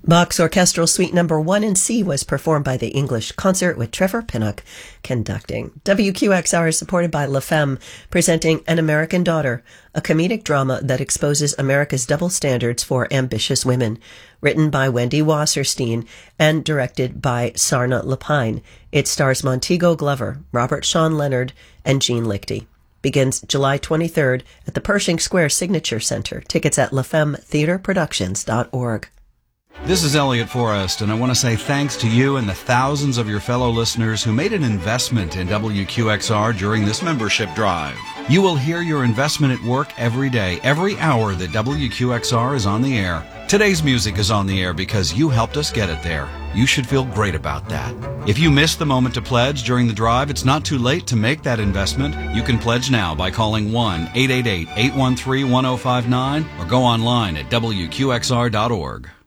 Bach's Orchestral Suite No. 1 in C was performed by the English Concert with Trevor Pinnock conducting. WQXR is supported by La Femme, presenting An American Daughter, a comedic drama that exposes America's double standards for ambitious women. Written by Wendy Wasserstein and directed by Sarna Lapine. It stars Montego Glover, Robert Sean Leonard, and Gene Lichty. Begins July 23rd at the Pershing Square Signature Center. Tickets at lafemmetheaterproductions.org. This is Elliot Forrest, and I want to say thanks to you and the thousands of your fellow listeners who made an investment in WQXR during this membership drive. You will hear your investment at work every day, every hour that WQXR is on the air. Today's music is on the air because you helped us get it there. You should feel great about that. If you missed the moment to pledge during the drive, it's not too late to make that investment. You can pledge now by calling 1-888-813-1059 or go online at WQXR.org.